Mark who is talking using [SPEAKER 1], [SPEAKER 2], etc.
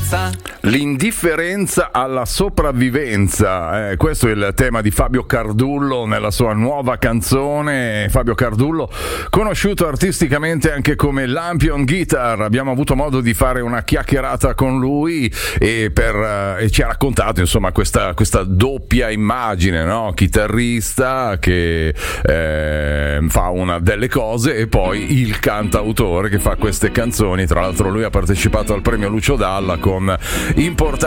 [SPEAKER 1] L'indifferenza alla sopravvivenza, questo è il tema di Fabio Cardullo nella sua nuova canzone. Fabio Cardullo, conosciuto artisticamente anche come Lampion Guitar, abbiamo avuto modo di fare una chiacchierata con lui e ci ha raccontato insomma questa doppia immagine, no? Chitarrista che fa una delle cose e poi il cantautore che fa queste canzoni. Tra l'altro lui ha partecipato al premio Lucio Dalla con importanti